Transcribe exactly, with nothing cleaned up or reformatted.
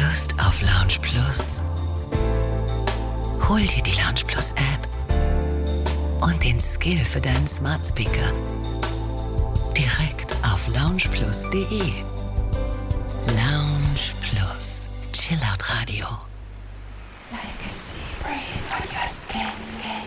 Lust auf Lounge Plus? Hol dir die Lounge Plus App und den Skill für deinen Smart Speaker direkt auf loungeplus punkt de. Lounge Plus, Chillout Radio. Like a sea breeze on your skin.